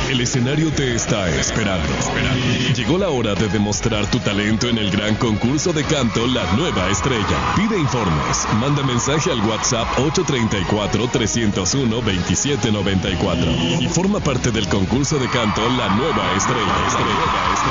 El escenario te está esperando. Llegó la hora de demostrar tu talento en el gran concurso de canto La Nueva Estrella. Pide informes, manda mensaje al WhatsApp 834-301-2794 y forma parte del concurso de canto La Nueva Estrella.